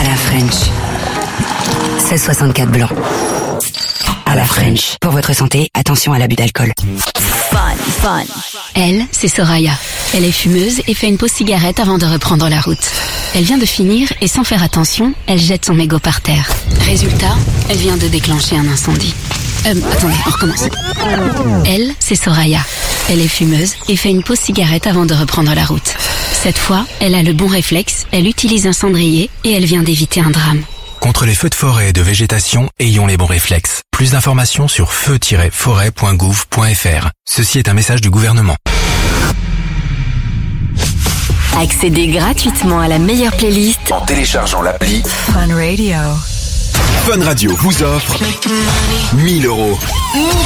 À la French. 16,64 blanc. À la French. Pour votre santé, attention à l'abus d'alcool. Fun. Elle, c'est Soraya. Elle est fumeuse et fait une pause cigarette avant de reprendre la route. Elle vient de finir et sans faire attention, elle jette son mégot par terre. Résultat, elle vient de déclencher un incendie. Attendez, on recommence. Elle, c'est Soraya. Elle est fumeuse et fait une pause cigarette avant de reprendre la route. Cette fois, elle a le bon réflexe, elle utilise un cendrier et elle vient d'éviter un drame. Contre les feux de forêt et de végétation, ayons les bons réflexes. Plus d'informations sur feu-forêt.gouv.fr. Ceci est un message du gouvernement. Accédez gratuitement à la meilleure playlist en téléchargeant l'appli Fun Radio. Fun Radio vous offre 1 000 €.